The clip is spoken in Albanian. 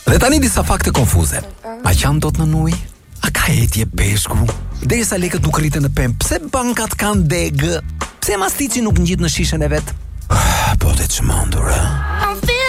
Dhe tani disa fakte konfuze. A qan dot në nuj? A ka etje peshku? Derisa lekët nuk rriten në pemë, pse bankat kanë degë? Pse mastici nuk ngjit në shishën e vet? Po të çmendur,